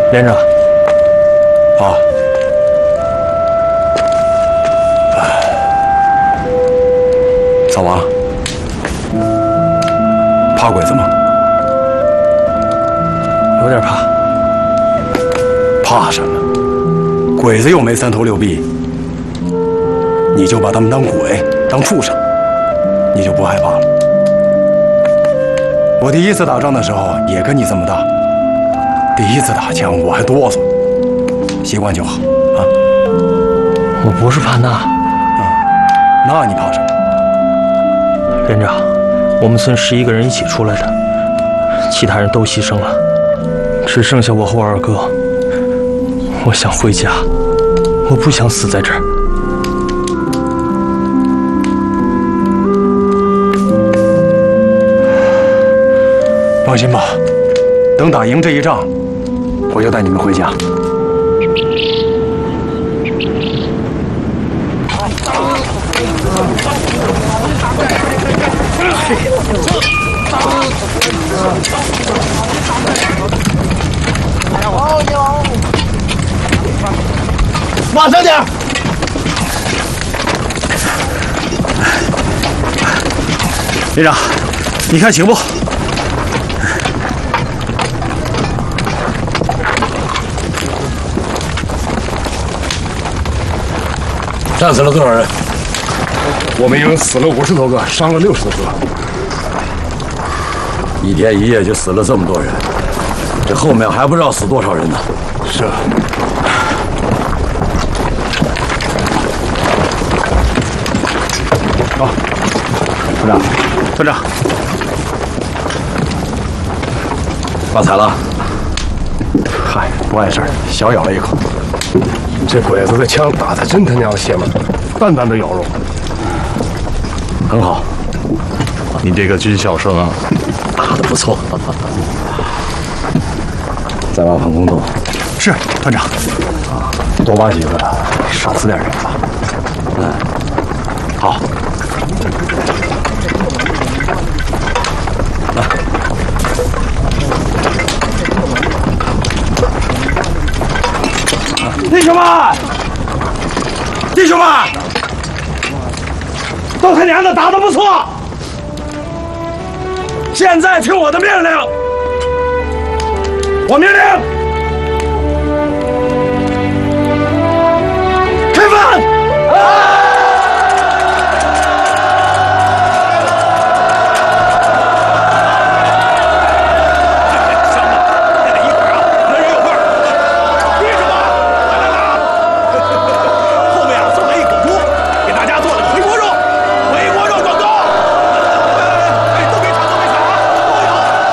连长。 啊。老王，怕鬼子吗？ 有点怕。 怕什么？鬼子又没三头六臂，你就把他们当鬼、当畜生，你就不害怕了。我第一次打仗的时候也跟你这么大，第一次打枪我还哆嗦，习惯就好啊。 我不是怕那。 那你怕什么？ 连长，我们村11个人一起出来的，其他人都牺牲了，只剩下我和我二哥。我想回家，我不想死在这儿。 放心吧，等打赢这一仗，我就带你们回家。 往上点！ 连长，你看行不？ 战死了多少人？我们营死了50多个，伤了60多个。 一天一夜就死了这么多人，这后面还不知道死多少人呢。 是。 好，团长，团长， 发财了？ 嗨，不碍事儿，小咬了一口。 这鬼子的枪打得真他娘邪门，弹弹都咬肉。 很好， 你这个军校生啊， 打得不错。再挖防空洞。 是，团长。多挖几个，少死点人吧。 好。 弟兄们，弟兄们，都他娘的打得不错！现在听我的命令，我命令